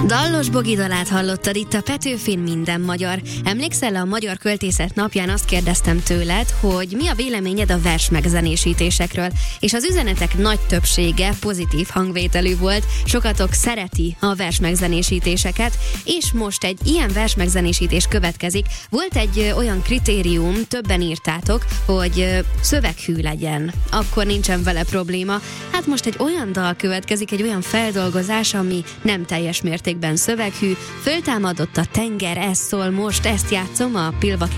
Dallos Bogi dalát hallottad itt a Petőfin Minden Magyar. Emlékszel, a Magyar Költészet napján azt kérdeztem tőled, hogy mi a véleményed a versmegzenésítésekről, és az üzenetek nagy többsége pozitív hangvételű volt, sokatok szereti a versmegzenésítéseket, és most egy ilyen versmegzenésítés következik. Volt egy olyan kritérium, többen írtátok, hogy szöveghű legyen, akkor nincsen vele probléma. Hát most egy olyan dal következik, egy olyan feldolgozás, ami nem teljes mértékben szöveghű, föltámadott a tenger, ez szól most, ezt játszom a Pilva